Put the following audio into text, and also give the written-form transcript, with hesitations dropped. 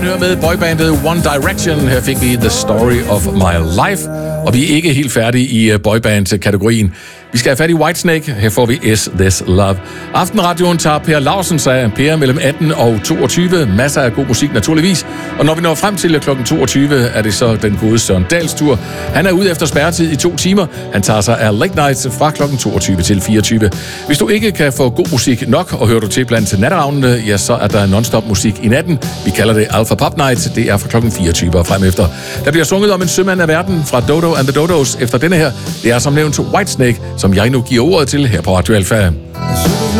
høre med boybandet One Direction. Her fik vi The Story of My Life. Og vi er ikke helt færdige i boyband-kategorien. Vi skal have fat i Whitesnake. Her får vi Is This Love. Aftenradioen tager Per Lausen sig af Per mellem 18 og 22. Masser af god musik naturligvis. Og når vi når frem til kl. 22, er det så den gode Søren Dahls tur. Han er ude efter spærretid i 2 timer. Han tager sig af Late Night fra kl. 22 til 24. Hvis du ikke kan få god musik nok, og hører du til blandt natteravnene, ja, så er der non-stop musik i natten. Vi kalder det Alpha Pop Night. Det er fra kl. 24 og frem efter. Der bliver sunget om en sømand af verden fra Dodo and the Dodos efter denne her. Det er som nævnt Whitesnake, som jeg nu giver ordet til her på Radio Alpha.